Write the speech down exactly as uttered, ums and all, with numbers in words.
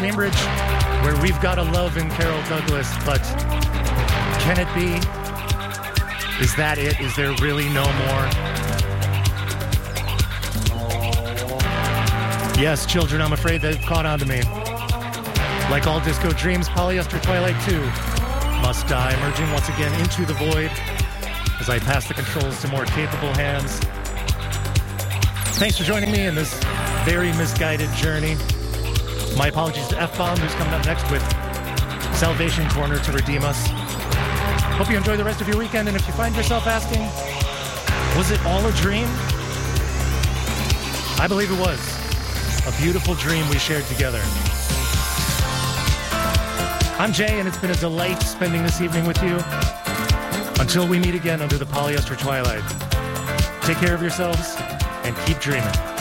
Cambridge, where we've got a love in Carol Douglas, but can it be? Is that it? Is there really no more? Yes, children, I'm afraid they've caught on to me. Like all disco dreams, Polyester Twilight two must die, emerging once again into the void as I pass the controls to more capable hands. Thanks for joining me in this very misguided journey. My apologies to F-Bomb, who's coming up next with Salvation Corner to redeem us. Hope you enjoy the rest of your weekend, and if you find yourself asking, was it all a dream? I believe it was. A beautiful dream we shared together. I'm Jay, and it's been a delight spending this evening with you. Until we meet again under the Polyester Twilight. Take care of yourselves, and keep dreaming.